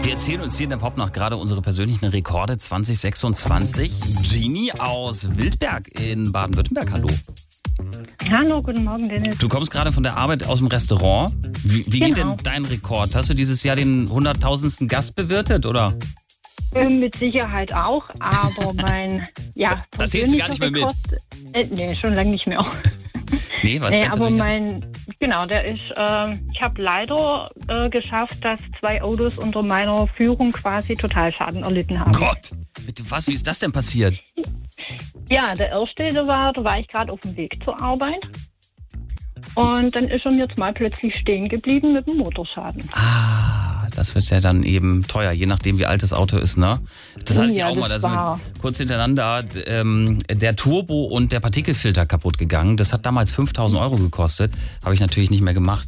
Wir erzählen uns hier in der Popnacht gerade unsere persönlichen Rekorde 2026. Genie aus Wildberg in Baden-Württemberg, hallo. Hallo, guten Morgen, Dennis. Du kommst gerade von der Arbeit aus dem Restaurant. Wie geht denn dein Rekord? Hast du dieses Jahr den 100.000. Gast bewirtet, oder? Mit Sicherheit auch, aber mein, Da zählst du gar nicht mehr mit. Nee, schon lange nicht mehr. Nee, was denn? Aber der ist, ich habe leider geschafft, dass 2 Autos unter meiner Führung quasi Totalschaden erlitten haben. Gott, bitte was, wie ist das denn passiert? Ja, der erste, da war ich gerade auf dem Weg zur Arbeit. Und dann ist er jetzt mal plötzlich stehen geblieben mit dem Motorschaden. Ah, das wird ja dann eben teuer, je nachdem wie alt das Auto ist, ne? Das hatte ich ja auch mal, da sind kurz hintereinander der Turbo und der Partikelfilter kaputt gegangen. Das hat damals 5.000 € gekostet, habe ich natürlich nicht mehr gemacht.